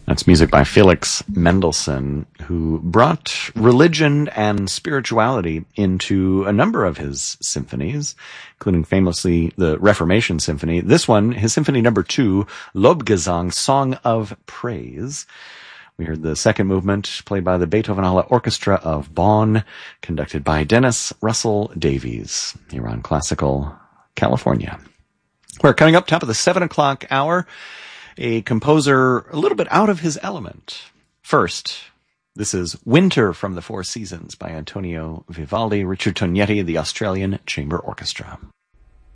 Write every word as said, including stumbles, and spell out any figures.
That's music by Felix Mendelssohn, who brought religion and spirituality into a number of his symphonies, including famously the Reformation Symphony. This one, his Symphony Number Two, Lobgesang, Song of Praise. We heard the second movement played by the Beethovenhalle Orchestra of Bonn, conducted by Dennis Russell Davies, here on Classical California. We're coming up top of the seven o'clock hour. A composer a little bit out of his element. First, this is Winter from the Four Seasons by Antonio Vivaldi, Richard Tognetti, the Australian Chamber Orchestra.